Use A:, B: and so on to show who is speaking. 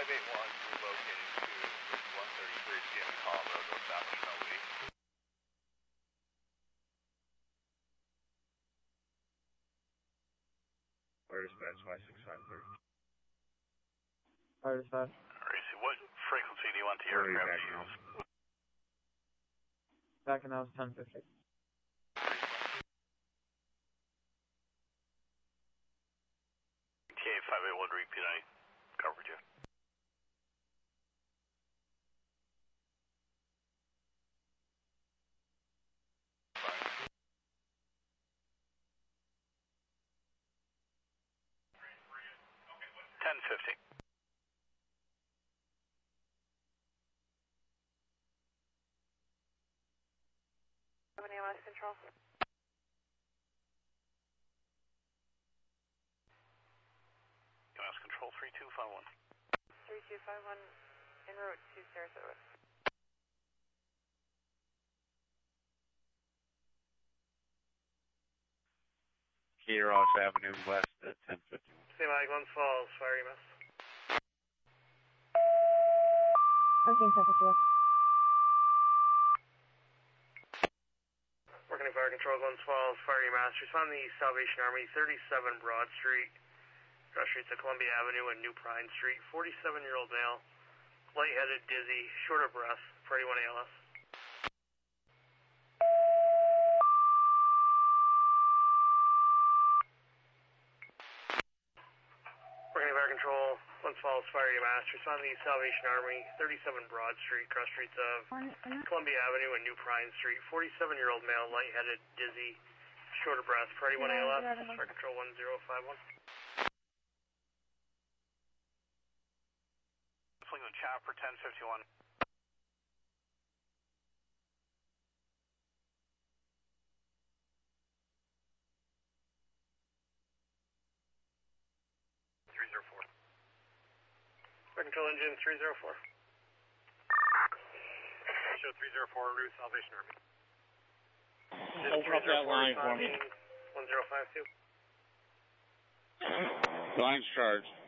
A: relocating to Route 133 CN Colorado, North National League.
B: Where is dispatch 5653?
C: Fire dispatch.
A: Alright, so what frequency do you want the aircraft to use?
C: Back in house 1050.
A: TA581, repeat, I covered you. $10.50.
D: AMS control.
A: AMS control 3251.
D: 3251 en route to Sarasota.
B: Key Ross Avenue West at 1051.
E: St. Mike, Glens Falls, fire EMS.
D: Okay, 1051.
E: Working in fire control, Glens Falls, fire EMS. Respond to the Salvation Army, 37 Broad Street. Cross streets of Columbia Avenue and New Prine Street. 47-year-old male, lightheaded, dizzy, short of breath, for anyone ALS. Working in fire control, Glens Falls, fire EMS. Respond to the Salvation Army, 37 Broad Street. Cross streets of Columbia Avenue and New Prine Street. 47-year-old male, lightheaded, dizzy, short of breath, for anyone ALS. Fire control 1051.
A: The chopper 1051.
E: Fire control engine 304. Show 304 route Salvation Army.
B: Open up that line for me.
E: 1052.
B: Line's charged.